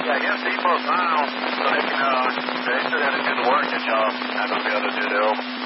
Yeah, I guess Depot's now, so they should have to do the work that y'all not going to be able to do. They'll